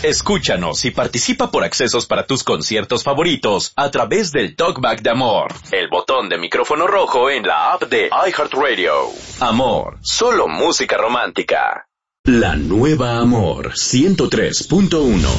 Escúchanos y participa por accesos para tus conciertos favoritos a través del Talkback de Amor, el botón de micrófono rojo en la app de iHeartRadio. Amor, solo música romántica. La nueva Amor 103.1.